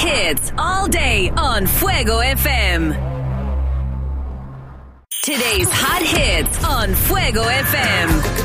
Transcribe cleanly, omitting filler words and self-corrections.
hits all day on Fuego FM. Today's hot hits on Fuego FM.